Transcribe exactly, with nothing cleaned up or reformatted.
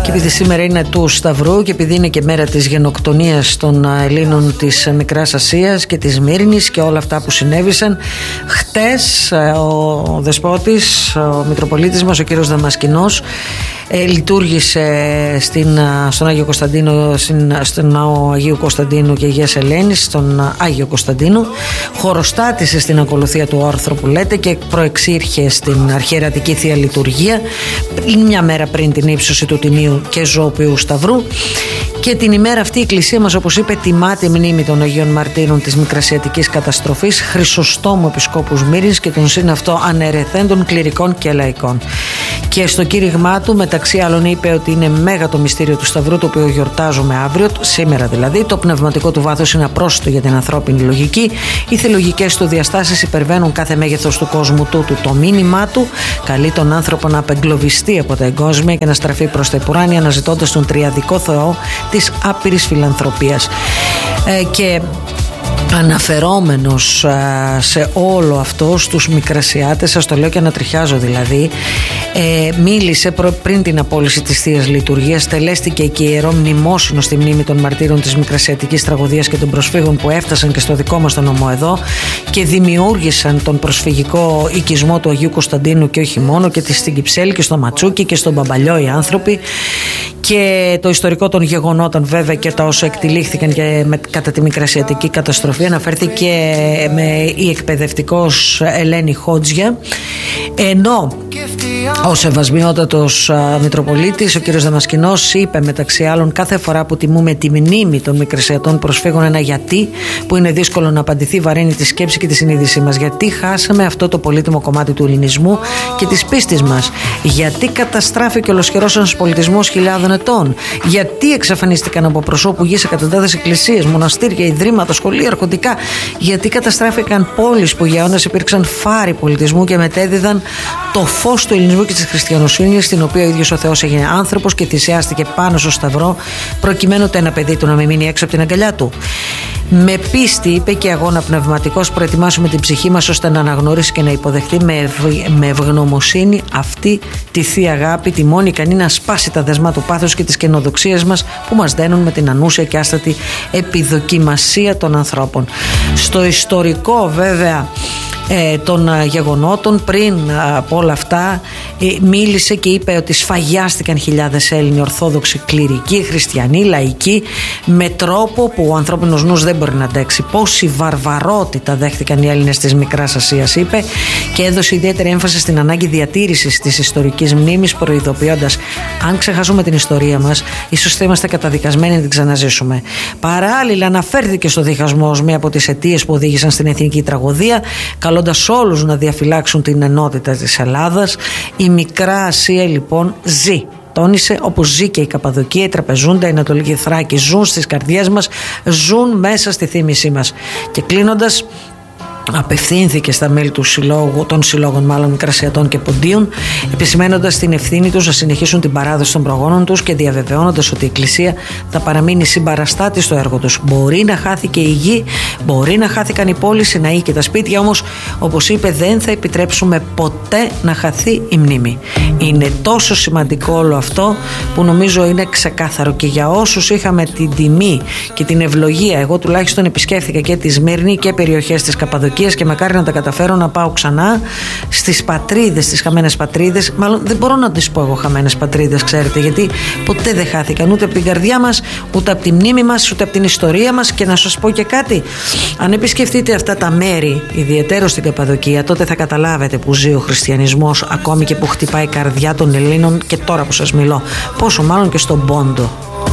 Και επειδή σήμερα είναι του Σταυρού και επειδή είναι και μέρα της γενοκτονίας των Ελλήνων της Μικράς Ασίας και της Μύρινης και όλα αυτά που συνέβησαν, χτες ο Δεσπότης, ο Μητροπολίτης μας, ο κύριος Δαμασκηνός, ε, λειτουργήσε στην, στον Άγιο Κωνσταντίνο, στην, στον Αγίου Κωνσταντίνου και Αγίας Ελένης, στον Άγιο Κωνσταντίνο, χωροστάτησε στην ακολουθία του όρθρου που λέτε και προεξήρχε στην αρχιερατική Θεία Λειτουργία μια μέρα πριν την ύψωση του Τιμίου και Ζωοποιού Σταυρού. Και την ημέρα αυτή η Εκκλησία μας, όπως είπε, τιμά τη μνήμη των Αγίων Μαρτύρων της Μικρασιατικής καταστροφής, Χρυσοστόμου Επισκόπους Μύρινης και των συν αυτό ανερεθέντων κληρικών και λαϊκών. Και στο κήρυγμά του, μεταξύ άλλων, είπε ότι είναι μέγα το μυστήριο του Σταυρού, το οποίο γιορτάζουμε αύριο, σήμερα δηλαδή. Το πνευματικό του βάθος είναι απρόσιτο για την ανθρώπινη λογική. Οι θεολογικές του διαστάσεις υπερβαίνουν κάθε μέγεθος του κόσμου τούτου. Το μήνυμά του καλεί τον άνθρωπο να απεγκλωβιστεί από τα εγκόσμια και να στραφεί προς τα επουράνια, αναζητώντας τον τριαδικό Θεό της άπειρης φιλανθρωπίας. Ε, και αναφερόμενος α, σε όλο αυτό στους Μικρασιάτες, σας το λέω και ανατριχιάζω δηλαδή, ε, μίλησε προ, πριν την απόλυση της Θείας Λειτουργίας, τελέστηκε και ιερό μνημόσυνο στη μνήμη των μαρτύρων της Μικρασιατικής τραγωδίας και των προσφύγων που έφτασαν και στο δικό μας τον νομό εδώ και δημιούργησαν τον προσφυγικό οικισμό του Αγίου Κωνσταντίνου και όχι μόνο, και στην Κυψέλη και στο Ματσούκι και στον Μπαμπαλιό οι άνθρωποι. Και το ιστορικό των γεγονότων βέβαια και τα όσα εκτυλίχθηκαν και με, κατά τη Μικρασιατική καταστροφή αναφέρθηκε με η εκπαιδευτικός Ελένη Χότζια, ενώ ο σεβασμιότατος Μητροπολίτης, ο κ. Δαμασκηνός, είπε μεταξύ άλλων: κάθε φορά που τιμούμε τη μνήμη των Μικρασιατών προσφύγων, ένα γιατί που είναι δύσκολο να απαντηθεί βαρύνει τη σκέψη και τη συνείδησή μας. Γιατί χάσαμε αυτό το πολύτιμο κομμάτι του ελληνισμού και της πίστης μας? Γιατί καταστράφηκε ολοσχερός ένας πολιτισμός χιλιάδων ετών? Γιατί εξαφανίστηκαν από προσώπου γης εκατοντάδες εκκλησίες, μοναστήρια, ιδρύματα, σχολεία, αρχοντικά? Γιατί καταστράφηκαν πόλεις που για αιώνες υπήρξαν φάροι πολιτισμού και μετέδιδαν το φως του ελληνισμού και της χριστιανοσύνης, στην οποία ο ίδιος ο Θεός έγινε άνθρωπος και θυσιάστηκε πάνω στο Σταυρό, προκειμένου το ένα παιδί του να μην μείνει έξω από την αγκαλιά του? Με πίστη, είπε, και αγώνα πνευματικός προετοιμάσουμε την ψυχή μας ώστε να αναγνωρίσει και να υποδεχτεί με, ευ, με ευγνωμοσύνη αυτή τη θεία αγάπη, τη μόνη ικανή να σπάσει τα δεσμά του πάθους και τις καινοδοξίες μας που μας δένουν με την ανούσια και άστατη επιδοκιμασία των ανθρώπων. Στο ιστορικό βέβαια ε, των γεγονότων, πριν από όλα αυτά, ε, μίλησε και είπε ότι σφαγιάστηκαν χιλιάδες Έλληνοι Ορθόδοξοι κληρικοί, χριστιανοί, λαϊκοί, με τρόπο που ο ανθρώπινος νους δεν μπορεί να αντέξει. Πόση βαρβαρότητα δέχτηκαν οι Έλληνες της Μικράς Ασίας, είπε, και έδωσε ιδιαίτερη έμφαση στην ανάγκη διατήρησης της ιστορικής μνήμης, προειδοποιώντας: αν ξεχάσουμε την ιστορία μας, ίσως θα είμαστε καταδικασμένοι να την ξαναζήσουμε. Παράλληλα, αναφέρθηκε στο διχασμό ως μία από τις αιτίες που οδήγησαν στην εθνική τραγωδία, καλώντας όλους να διαφυλάξουν την ενότητα της Ελλάδας. Η Μικρά Ασία λοιπόν ζει. Τόνισε, όπως ζει και η Καπαδοκία, η Τραπεζούντα, η Ανατολική Θράκη, ζουν στις καρδιές μας, ζουν μέσα στη θύμησή μας. Και κλείνοντας, απευθύνθηκε στα μέλη του συλλόγου, των συλλόγων μάλλον Μικρασιατών και Ποντίων, επισημένοντας την ευθύνη τους να συνεχίσουν την παράδοση των προγόνων τους και διαβεβαιώνοντας ότι η Εκκλησία θα παραμείνει συμπαραστάτη στο έργο τους. Μπορεί να χάθηκε η γη, μπορεί να χάθηκαν οι πόλεις, οι ναοί και τα σπίτια, όμως, όπως είπε, δεν θα επιτρέψουμε ποτέ να χαθεί η μνήμη. Είναι τόσο σημαντικό όλο αυτό που νομίζω είναι ξεκάθαρο και για όσους είχαμε την τιμή και την ευλογία, εγώ τουλάχιστον επισκέφθηκα και τη Σμύρνη και περιοχές της Καπαδοκίας και μακάρι να τα καταφέρω να πάω ξανά στις πατρίδες, στις χαμένες πατρίδες. Μάλλον δεν μπορώ να τις πω εγώ χαμένες πατρίδες, ξέρετε, γιατί ποτέ δεν χάθηκαν ούτε από την καρδιά μας, ούτε από τη μνήμη μας, ούτε από την ιστορία μας. Και να σας πω και κάτι: αν επισκεφτείτε αυτά τα μέρη, ιδιαιτέρως στην Καπαδοκία, τότε θα καταλάβετε που ζει ο χριστιανισμός, ακόμη και που χτυπάει η καρδιά των Ελλήνων και τώρα που σας μιλώ, πόσο μάλλον και στον Πόντο.